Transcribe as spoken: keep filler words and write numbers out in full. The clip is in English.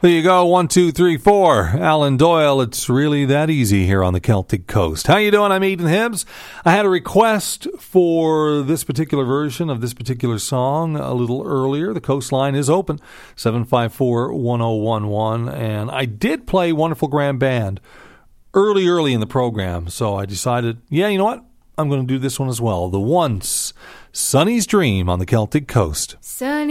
There you go, one, two, three, four. Alan Doyle, it's really that easy here on the Celtic Coast. How you doing? I'm Eden Hibbs. I had a request for this particular version of this particular song a little earlier. The coastline is open, seven five four, one oh one one. And I did play Wonderful Grand Band early, early in the program. So I decided, yeah, you know what? I'm going to do this one as well. The Once Sunny's Dream on the Celtic Coast. Sunny.